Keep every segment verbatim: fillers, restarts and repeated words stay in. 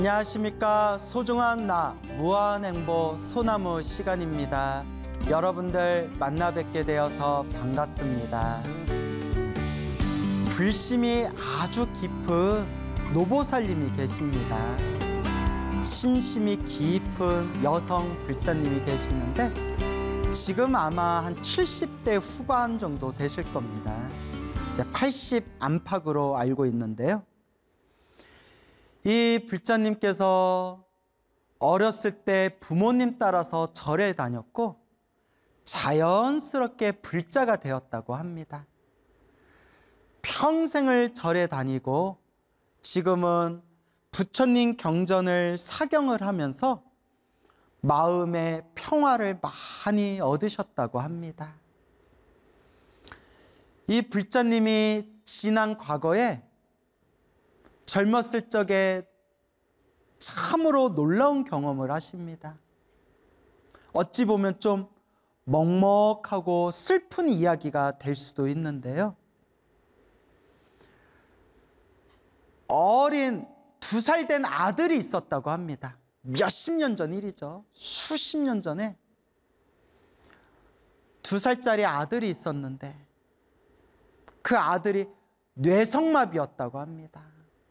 안녕하십니까. 소중한 나 무한행보 소나무 시간입니다. 여러분들 만나 뵙게 되어서 반갑습니다. 불심이 아주 깊은 노보살님이 계십니다. 신심이 깊은 여성 불자님이 계시는데 지금 아마 한 칠십 대 후반 정도 되실 겁니다. 이제 팔십 안팎으로 알고 있는데요. 이 불자님께서 어렸을 때 부모님 따라서 절에 다녔고 자연스럽게 불자가 되었다고 합니다. 평생을 절에 다니고 지금은 부처님 경전을 사경을 하면서 마음의 평화를 많이 얻으셨다고 합니다. 이 불자님이 지난 과거에 젊었을 적에 참으로 놀라운 경험을 하십니다. 어찌 보면 좀 먹먹하고 슬픈 이야기가 될 수도 있는데요. 어린 두 살 된 아들이 있었다고 합니다. 몇십 년 전 일이죠. 수십 년 전에 두 살짜리 아들이 있었는데 그 아들이 뇌성마비였다고 합니다.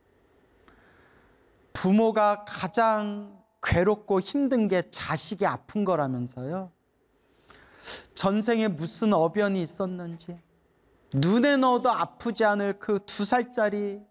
부모가 가장 괴롭고 힘든 게 자식이 아픈 거라면서요. 전생에 무슨 어변이 있었는지 눈에 넣어도 아프지 않을 그 두 살짜리